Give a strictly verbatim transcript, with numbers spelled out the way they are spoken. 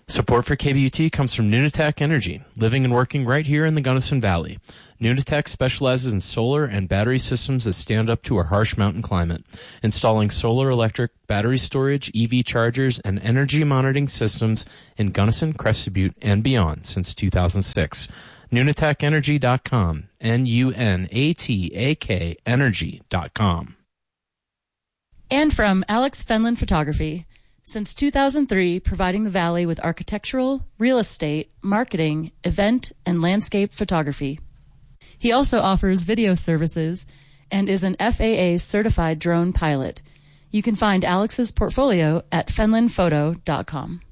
Support for K B U T comes from Nunatech Energy, living and working right here in the Gunnison Valley. Nunatech specializes in solar and battery systems that stand up to our harsh mountain climate, installing solar electric, battery storage, E V chargers, and energy monitoring systems in Gunnison, Crested Butte, and beyond since two thousand six. Nunatech Energy dot com, N U N A T A K Energy dot com. And from Alex Fenlon Photography. Since two thousand three, providing the Valley with architectural, real estate, marketing, event, and landscape photography. He also offers video services and is an F A A-certified drone pilot. You can find Alex's portfolio at fenlon photo dot com.